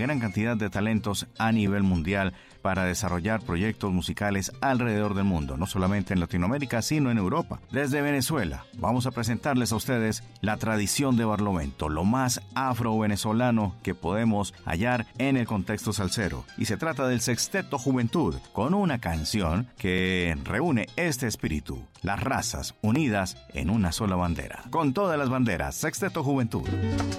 gran cantidad de talentos a nivel mundial para desarrollar proyectos musicales alrededor del mundo, no solamente en Latinoamérica, sino en Europa. Desde Venezuela, vamos a presentarles a ustedes la tradición de Barlovento, lo más afro-venezolano que podemos hallar en el contexto salsero. Y se trata del Sexteto Juventud, con una canción que reúne este espíritu, las razas unidas en una sola bandera. Con todas las banderas, Sexteto Juventud.